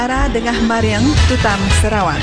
Ara Dengah Mariang Tutam Sarawak.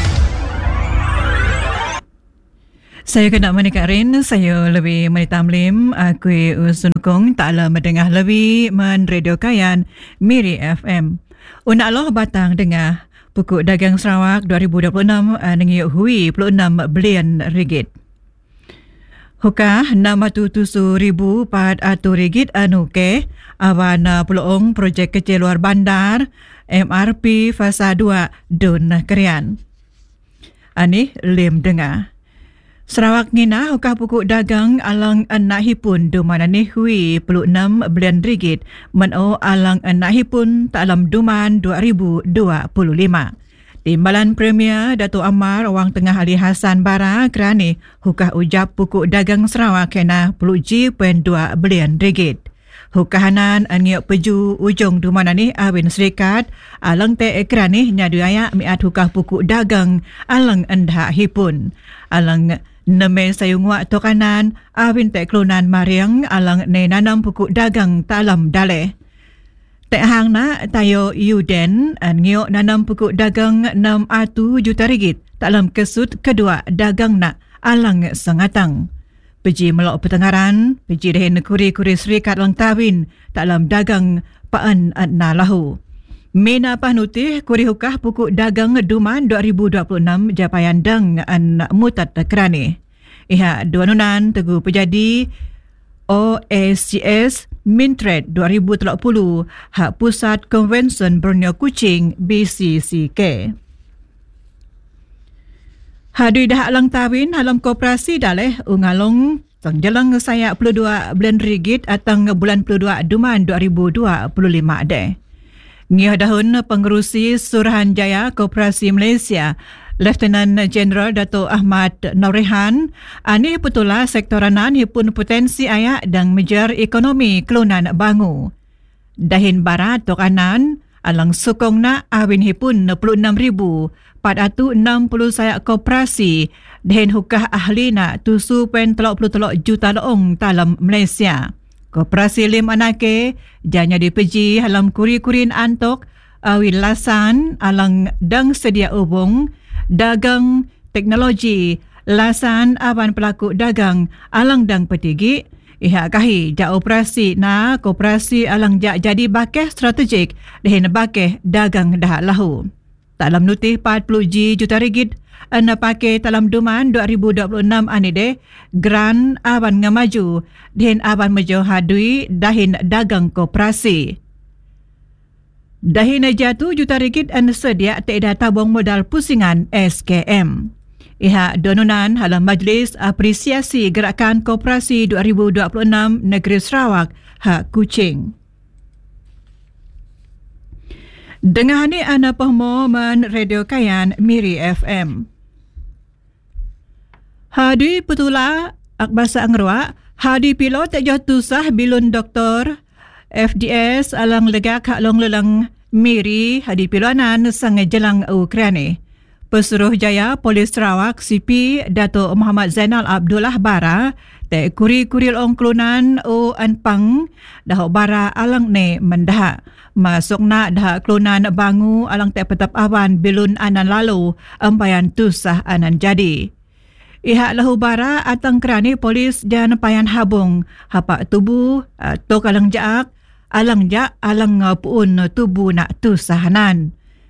Saya kena menikah Rin, saya lebih menitamlim, aku usunukong taklah mendengar lebih men Radio Kayan Miri FM. Unak loh batang dengar pokok dagang Sarawak 2026 nengiuk hui 26 bilion ringgit. Hukah 607,400 ringgit anu ke awan peluang projek kecil luar bandar MRP fasa 2 Dun Kerian. Ani lim dengar. Sarawak ngina hukah pokok dagang alang anak hipun duman ni hui 26 bilion ringgit meno alang anak hipun taklam duman 2025. Timbalan Premier Dato' Amar Wang Tengah Ali Hassan Bara kerana hukah ujap pokok dagang Sarawak kena 10.2 bilion ringgit. Hukahanan angiuk peju ujung dumana ni awin serikat alang te kerana nyadu ayak miat hukah pokok dagang alang endah hipun. Alang neme sayungwak tokanan awin te kelunan mariang alang ne nanam pokok dagang talam daleh. Tek hang na tayo Yuden ngiuk nanam pokok dagang 6 juta ringgit talam kesut kedua dagang na alang sengatang. Peji melok pertengaran, peji dahin kuri-kuri serikat lang tawin dalam dagang paan na lahu. Mina pahnutih kuri hukah pokok dagang duman 2026 japayan dang an mutat kerani. Iha dua nunan tegu pejadi OACS Mintrade 2030 hak Pusat Konvensi Borneo Kuching BCCK. Hadui dah alang tawin halam koperasi daleh ungalong tangjalang saya 22 bilion ringgit atang bulan 22 duman 2025 deh. Ngih dahun pengerusi Suruhanjaya Koperasi Malaysia Lieutenant General Dato' Ahmad Norehan ani petula sektoranan hipun potensi ayak dan mejar ekonomi kelunan bangu. Dahin barat tokanan alang sokong na awin hipun 46,460 sayak koperasi dan hukah ahli na 7.33 juta loong dalam Malaysia. Koperasi lim anake janya dipeji halam kuri-kurin antok awin lasan alang dang sedia ubung dagang teknologi lasan awan pelaku dagang alang dang petigi. Iha kahi ja operasi na koperasi alang ja jadi bakeh strategik dan bakeh dagang dah lahu. Dalam nutih 40 juta ringgit anda pakai dalam duman 2026 ani deh gran awan ngamaju dan awan mejo hadui dahin dagang koperasi. Dahin jatuh juta ringgit anda sedia tidak tabung modal pusingan SKM. Iha donunan halam Majlis Apresiasi Gerakan Koperasi 2026 Negeri Sarawak hak Kuching. Dengar ni ana pahmo man Radio Kayan Miri FM. Hadi petula akbasa angrwa, hadi pilot jatuh sah bilun doktor FDS alang legak hak long lelang Miri hadi pilonan sang jelang Ukraine. Pesuruhjaya Polis Sarawak CP Dato' Muhammad Zainal Abdullah Bara te kuri-kuri ong kelunan o anpang dah bara alang ne mendah masuk na dah kelunan bangu alang te petap awan bilun anan lalu empayan tusah anan jadi. Ihak lahu bara atang kerani polis dan payan habung hapak tubuh tok alang jaak alang puun tubuh nak tusahanan.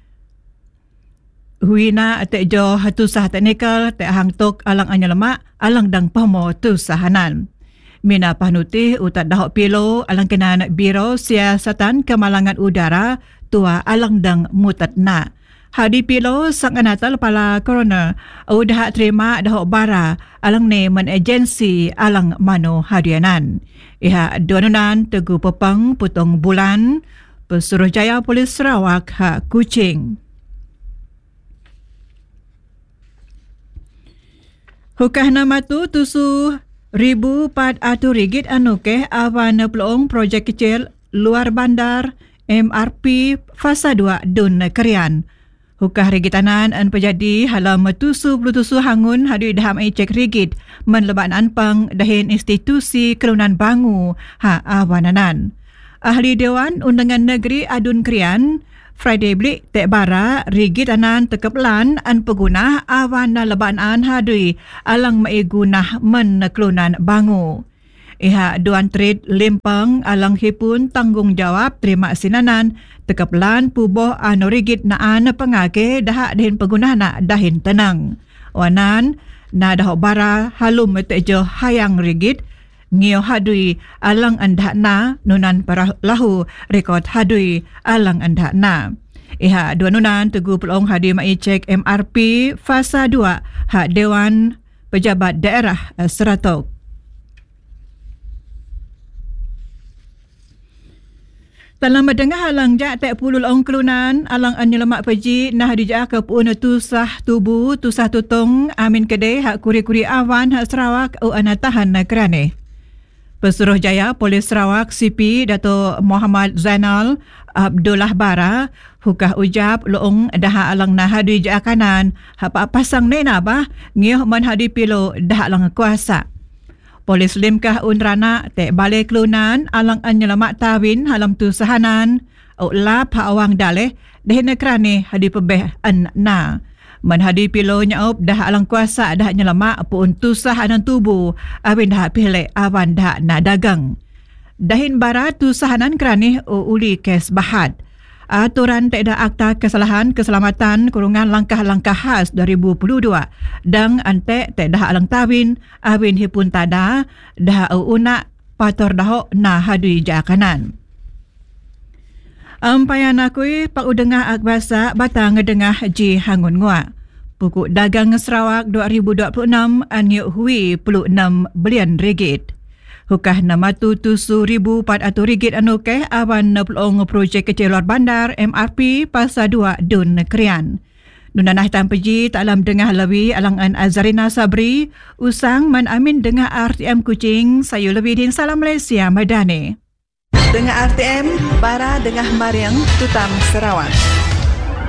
Huina atek jo hatu sah teknikal tek hang tok alang anya lemak alang dang pahmo tu sahanan. Mina pahnutih utat dahok pilo alang kenan Biro Siasatan Kemalangan Udara tua alang dang mutat na. Hadi pilo sang anatal pala corona udah terima dahok bara alang ne men agensi alang mano hadianan. Iha donunan tegu pepang putong bulan Pesuruhjaya Polis Sarawak hak Kuching. Hukah nama tu 7,400 ringgit anu ke awan peluang projek kecil luar bandar MRP fasa 2 Dun Kerian. Hukah rigitanan an pejadi halam 77 hangun hadu daham cek rigit menlebat anpang dahin institusi kelunan bangu ha awananan. Ahli Dewan Undangan Negeri Adun Kerian Friday blik tek bara rigid anan tekeplan an pegunah awan na leban an hadui alang mai gunah men kelunan bangu. Iha Duan Trade Lempang alang hipun tanggungjawab terima sinanan tekeplan puboh anu rigid na an pengake dah dahin pegunah na dahin tenang. Wanan na dah bara halum tejo hayang rigid ngio hadui alang andak na nunan para lahu rekod hadui alang andak na. Iha dua nunan teguh pelong hadi mai cek MRP fasa 2 hak Dewan Pejabat Daerah Seratok. Dalam mendengar halang jak tak pulul ong kelunan alang an lemak peji nah dijak ke pun tusah tubuh tusah tutong amin kedai hak kuri-kuri awan hak Sarawak au anatahan na kerane. Pesuruhjaya Polis Sarawak CP Dato' Muhammad Zainal Abdullah Bara hukah ujab loong dah alang nah hadui jak kanan hak pasang nena bah ngioh man hadi pilo dah alang kuasa. Polis limkah unrana tek balai kelunan alang an nyelamat tawin halam tu sahanan au lap ha awang daleh dehna kerane hadi pebeh an na man hadi pilo nyaup dah alang kuasa dah nyelamat pun tu sahanan tubuh awin dah pilek awan dah na dagang dahin barat tu sahanan kerane uli kes bahat. Aturan tak ada akta kesalahan keselamatan kurungan langkah-langkah khas 2022 dan antek tak dah alang tawin awin hipun tada dah unak pator dahok na hadui jakanan. Ampayan akui pak udengah akbasa batang ngedengah ji hangun ngua. Pukuk dagang Sarawak 2026 anyuk hui 6 bilion ringgit. Hukah namatu RM1,400 anu keh awan nepelong projek kecil luar bandar MRP Pasa 2 Dun Krian. Nunanah tampeji taklam dengah lewi alangan Azarina Sabri usang man amin dengah RTM Kuching sayu lewi din salam Malaysia Madani. Dengah RTM, bara dengah Mariang Tutam Sarawak.